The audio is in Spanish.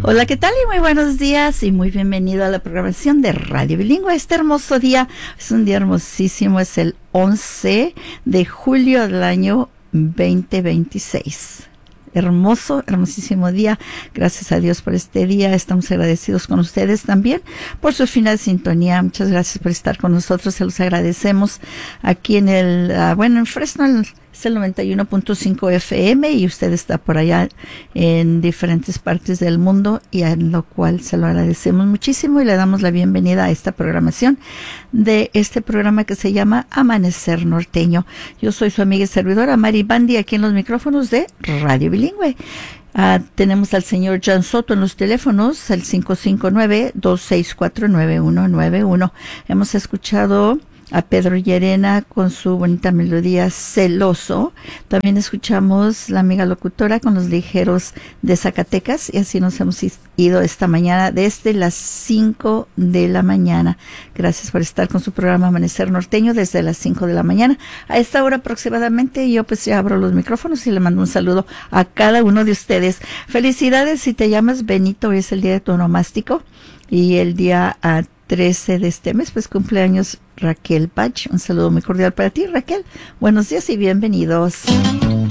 Hola, ¿qué tal? Y muy buenos días y muy bienvenido a la programación de Radio Bilingüe. Este hermoso día es un día hermosísimo, es el 11 de julio del año 2026. Hermoso, hermosísimo día. Gracias a Dios por este día. Estamos agradecidos con ustedes también por su final de sintonía. Muchas gracias por estar con nosotros. Se los agradecemos aquí en en Fresno, es el 91.5 FM y usted está por allá en diferentes partes del mundo y en lo cual se lo agradecemos muchísimo y le damos la bienvenida a esta programación de este programa que se llama Amanecer Norteño. Yo soy su amiga y servidora Mari Bandi aquí en los micrófonos de Radio Bilingüe. Tenemos al señor John Soto en los teléfonos, el 559-264-9191. Hemos escuchado a Pedro Llerena con su bonita melodía Celoso. También escuchamos la amiga locutora con los ligeros de Zacatecas y así nos hemos ido esta mañana desde las 5 de la mañana. Gracias por estar con su programa Amanecer Norteño desde las 5 de la mañana. A esta hora aproximadamente yo pues ya abro los micrófonos y le mando un saludo a cada uno de ustedes. Felicidades si te llamas Benito, hoy es el día de tu onomástico y el día 13 de este mes, pues cumpleaños Raquel Pach. Un saludo muy cordial para ti, Raquel. Buenos días y bienvenidos.